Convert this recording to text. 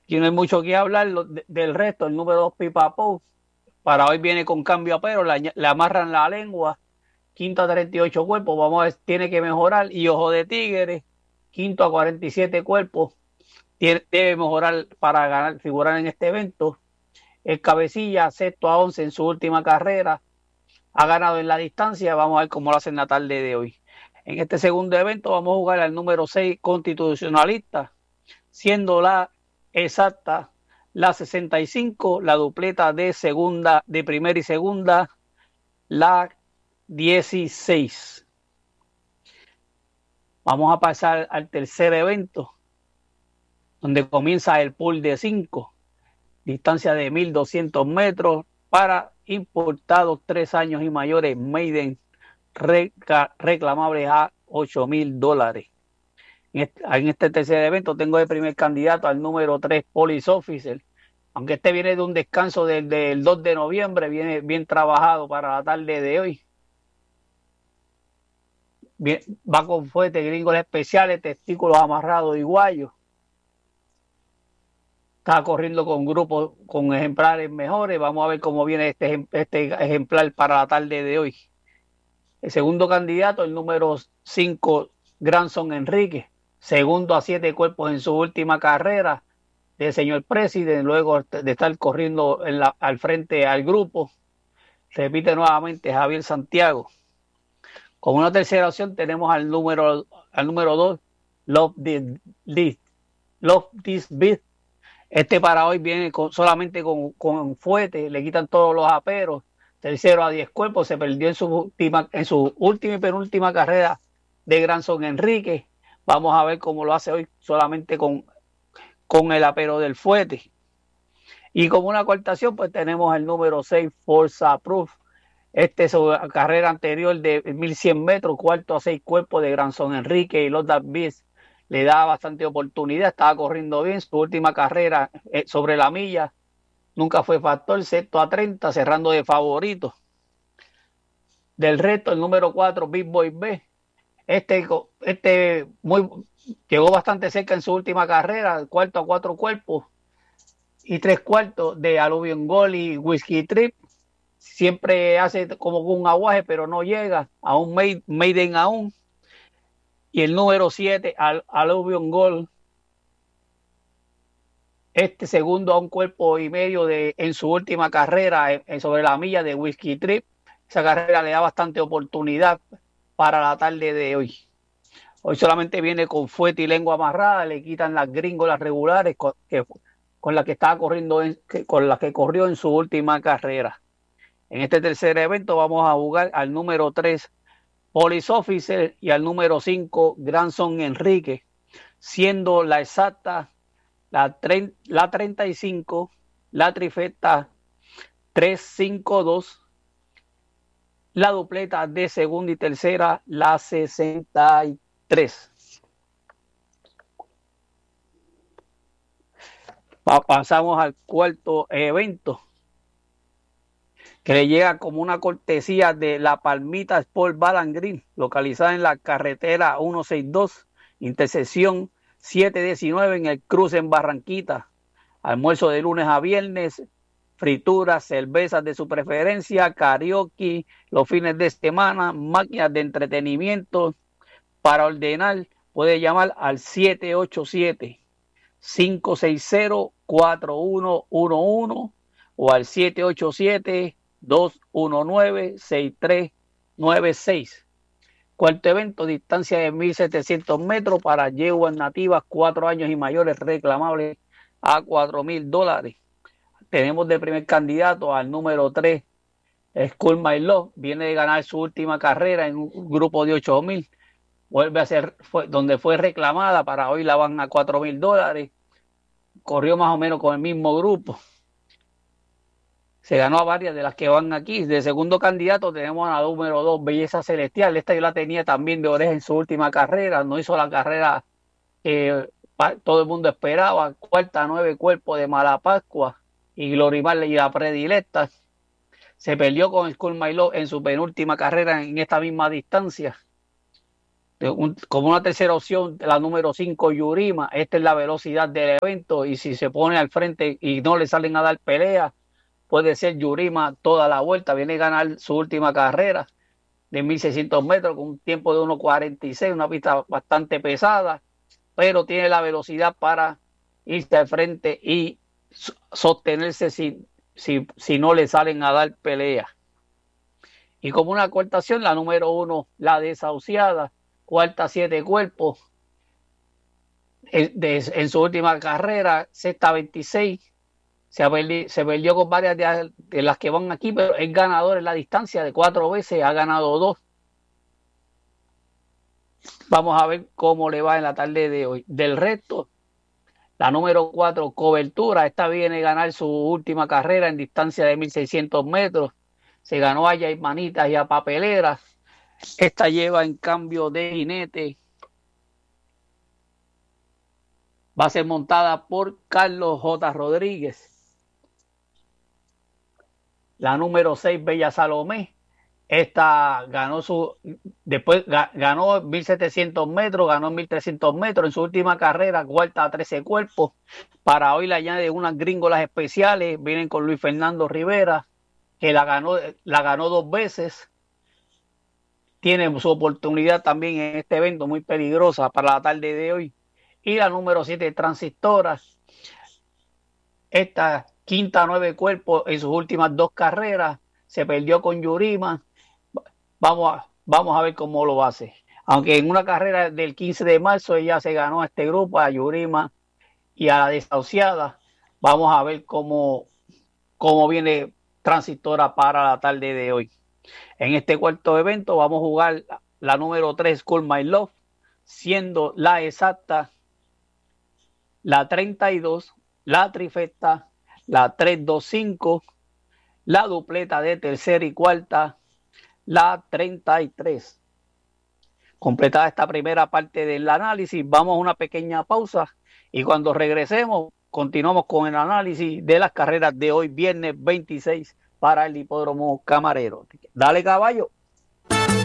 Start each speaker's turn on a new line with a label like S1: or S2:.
S1: Aquí no hay mucho que hablar del resto. El número 2 Pipapo, para hoy viene con cambio a pero, le amarran la lengua, quinto a 38 cuerpos, vamos a ver, tiene que mejorar. Y Ojo de Tigre, quinto a 47 cuerpos, debe mejorar para ganar, figurar en este evento. El Cabecilla, sexto a 11 en su última carrera, ha ganado en la distancia. Vamos a ver cómo lo hace en la tarde de hoy. En este segundo evento vamos a jugar al número 6 Constitucionalista, siendo la exacta la 65, la dupleta de segunda, de primera y segunda, la 16. Vamos a pasar al tercer evento, donde comienza el pool de 5, distancia de 1,200 metros para importados 3 años y mayores, Maiden, reclamables a $8,000. En este tercer evento tengo de primer candidato al número 3, Police Officer. Aunque este viene de un descanso del 2 de noviembre, viene bien trabajado para la tarde de hoy. Bien, va con fuerte, gringos especiales, testículos amarrados y guayos. Está corriendo con grupos, con ejemplares mejores. Vamos a ver cómo viene este ejemplar para la tarde de hoy. El segundo candidato, el número 5, Granson Enrique. Segundo a 7 cuerpos en su última carrera de señor presidente, luego de estar corriendo al frente al grupo. Repite nuevamente Javier Santiago. Como una tercera opción tenemos al número 2, Love This, Love This Beat. Este para hoy viene solamente con fuete, le quitan todos los aperos. Tercero a 10 cuerpos, se perdió en su última y penúltima carrera de Granson Enrique. Vamos a ver cómo lo hace hoy solamente con el apero del fuete. Y como una coartación, pues tenemos el número 6, Forza Proof. Su carrera anterior de 1,100 metros, cuarto a 6 cuerpos de Granson Enrique y los Beast, le da bastante oportunidad, estaba corriendo bien. Su última carrera sobre la milla nunca fue factor, sexto a 30, cerrando de favorito. Del resto, el número 4, Big Boy B. Este llegó bastante cerca en su última carrera, cuarto a 4 cuerpos y 3 cuartos de Alluvion Gold y Whiskey Trip. Siempre hace como un aguaje, pero no llega a un Maiden aún. Y el número 7, Alluvion Gold, segundo a un cuerpo y medio en su última carrera sobre la milla de Whiskey Trip. Esa carrera le da bastante oportunidad para la tarde de hoy. Hoy solamente viene con fuete y lengua amarrada, le quitan las gringolas regulares con las que estaba corriendo, con las que corrió en su última carrera. En este tercer evento vamos a jugar al número 3, Police Officer, y al número 5, Granson Enrique, siendo la exacta la 35, la trifecta 352, la dupleta de segunda y tercera, la 63. Pasamos al cuarto evento, que le llega como una cortesía de la Palmita Sport Bar Green, localizada en la carretera 162, intersección 719 en el cruce en Barranquita. Almuerzo de lunes a viernes, frituras, cervezas de su preferencia, karaoke, los fines de semana, máquinas de entretenimiento. Para ordenar, puede llamar al 787-560-4111 o al 787-219-6396. Cuarto evento, distancia de 1,700 metros para yeguas nativas 4 años y mayores, reclamables a $4,000. Tenemos de primer candidato al número 3, School My Love. Viene de ganar su última carrera en un grupo de 8,000. Vuelve a ser donde fue reclamada, para hoy la van a $4,000. Corrió más o menos con el mismo grupo. Se ganó a varias de las que van aquí. De segundo candidato tenemos a la número 2, Belleza Celestial. Esta yo la tenía también de oreja en su última carrera. No hizo la carrera que todo el mundo esperaba. Cuarta, 9 cuerpos de Malapascua y Glorimar y la predilecta. Se perdió con School My Love en su penúltima carrera en esta misma distancia. Como una tercera opción, la número 5, Yurima. Esta es la velocidad del evento y si se pone al frente y no le salen a dar pelea, puede ser Yurima toda la vuelta. Viene a ganar su última carrera de 1.600 metros con un tiempo de 1.46, una pista bastante pesada, pero tiene la velocidad para irse al frente y sostenerse si no le salen a dar pelea. Y como una cuarta opción, la número 1, la desahuciada, cuarta 7 cuerpos, en su última carrera, sexta 26, se perdió con varias de las que van aquí, pero es ganador en la distancia de 4 veces, ha ganado 2. Vamos a ver cómo le va en la tarde de hoy. Del resto, la número 4, Cobertura, esta viene a ganar su última carrera en distancia de 1.600 metros. Se ganó a Yaimanitas y a Papeleras. Esta lleva en cambio de jinete. Va a ser montada por Carlos J. Rodríguez. La número 6, Bella Salomé. Esta después ganó 1.700 metros, ganó 1.300 metros en su última carrera, cuarta a 13 cuerpos. Para hoy le añade unas gringolas especiales, vienen con Luis Fernando Rivera, que la ganó 2 veces. Tiene su oportunidad también en este evento muy peligrosa para la tarde de hoy. Y la número 7, Transistora. Esta quinta 9 cuerpos en sus últimas 2 carreras. Se perdió con Yurima. Vamos a ver cómo lo hace. Aunque en una carrera del 15 de marzo ella se ganó a este grupo, a Yurima y a la desahuciada. Vamos a ver cómo viene Transistora para la tarde de hoy. En este cuarto evento vamos a jugar la número 3, Call My Love, siendo la exacta, la 32, la trifecta, la 325, la dupleta de tercera y cuarta, la 33. Completada esta primera parte del análisis, vamos a una pequeña pausa y cuando regresemos continuamos con el análisis de las carreras de hoy, viernes 26, para el hipódromo Camarero. Dale, caballo.